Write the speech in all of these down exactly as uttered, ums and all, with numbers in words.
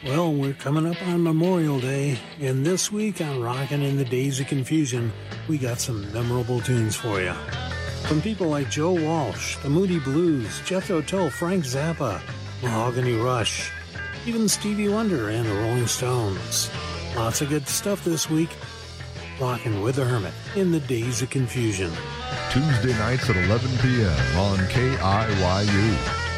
Well, we're coming up on Memorial Day, and this week on Rockin' in the Days of Confusion, we got some memorable tunes for you. From people like Joe Walsh, the Moody Blues, Jethro Tull, Frank Zappa, Mahogany Rush, even Stevie Wonder and the Rolling Stones. Lots of good stuff this week. Rockin' with the Hermit in the Days of Confusion. Tuesday nights at eleven p.m. on K I Y U.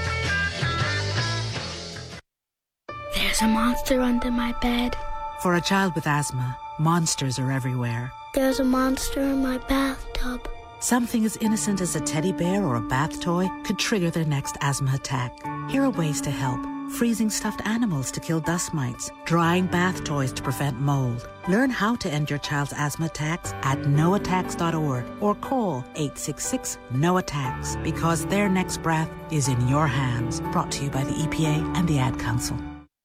There's a monster under my bed. For a child with asthma, monsters are everywhere. There's a monster in my bathtub. Something as innocent as a teddy bear or a bath toy could trigger their next asthma attack. Here are ways to help. Freezing stuffed animals to kill dust mites. Drying bath toys to prevent mold. Learn how to end your child's asthma attacks at no attacks dot org or call eight six six, N O attacks because their next breath is in your hands. Brought to you by the E P A and the Ad Council.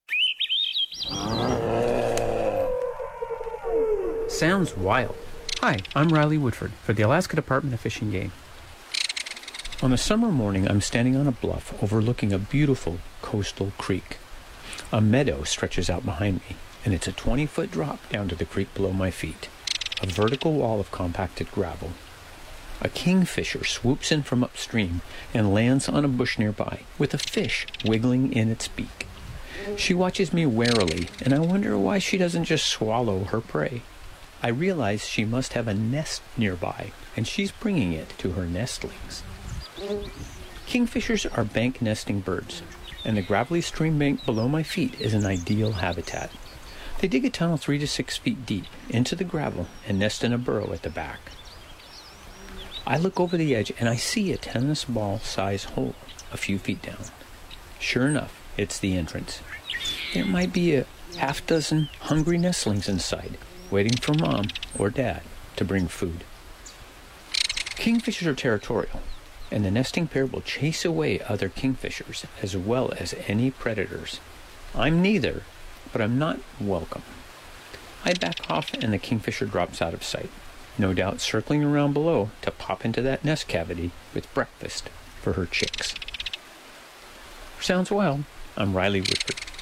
Sounds wild. Hi, I'm Riley Woodford for the Alaska Department of Fish and Game. On a summer morning, I'm standing on a bluff overlooking a beautiful coastal creek. A meadow stretches out behind me, and it's a twenty-foot drop down to the creek below my feet. A vertical wall of compacted gravel. A kingfisher swoops in from upstream and lands on a bush nearby, with a fish wiggling in its beak. She watches me warily, and I wonder why she doesn't just swallow her prey. I realize she must have a nest nearby, and she's bringing it to her nestlings. Kingfishers are bank nesting birds, and the gravelly stream bank below my feet is an ideal habitat. They dig a tunnel three to six feet deep into the gravel and nest in a burrow at the back. I look over the edge and I see a tennis ball size hole a few feet down. Sure enough, it's the entrance. There might be a half dozen hungry nestlings inside, waiting for mom or dad to bring food. Kingfishers are territorial, and the nesting pair will chase away other kingfishers as well as any predators. I'm neither, but I'm not welcome. I back off and the kingfisher drops out of sight, no doubt circling around below to pop into that nest cavity with breakfast for her chicks. Sounds wild. I'm Riley Woodford.